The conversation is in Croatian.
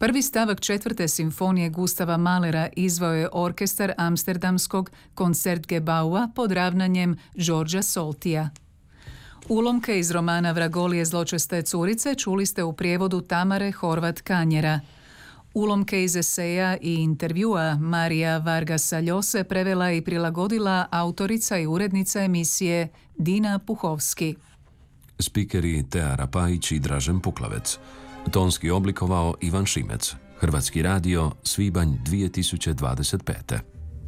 Prvi stavak četvrte simfonije Gustava Mahlera izveo je orkestar amsterdamskog Concertgebaua pod ravnanjem Georgea Soltija. Ulomke iz romana Vragolije zločeste curice čuli ste u prijevodu Tamare Horvat-Kanjera. Ulomke iz eseja i intervjua Marija Vargasa Ljose prevela i prilagodila autorica i urednica emisije Dina Puhovski. Spikeri Tea Rapajić i Dražen Puklavec. Tonski oblikovao Ivan Šimec. Hrvatski radio, svibanj 2025.